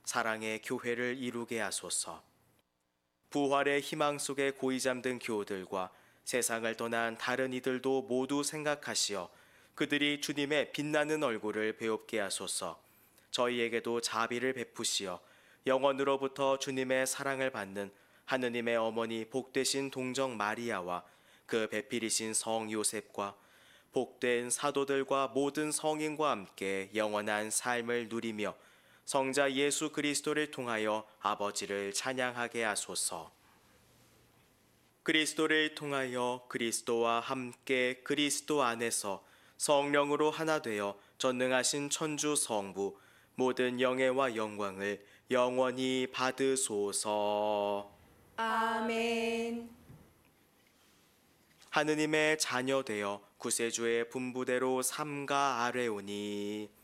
사랑의 교회를 이루게 하소서. 부활의 희망 속에 고이 잠든 교우들과 세상을 떠난 다른 이들도 모두 생각하시어 그들이 주님의 빛나는 얼굴을 배웁게 하소서. 저희에게도 자비를 베푸시어 영원으로부터 주님의 사랑을 받는 하느님의 어머니 복되신 동정 마리아와 그 배필이신 성 요셉과 복된 사도들과 모든 성인과 함께 영원한 삶을 누리며 성자 예수 그리스도를 통하여 아버지를 찬양하게 하소서. 그리스도를 통하여 그리스도와 함께 그리스도 안에서 성령으로 하나 되어 전능하신 천주 성부 모든 영예와 영광을 영원히 받으소서. 아멘. 하느님의 자녀 되어 구세주의 분부대로 삼가 아뢰오니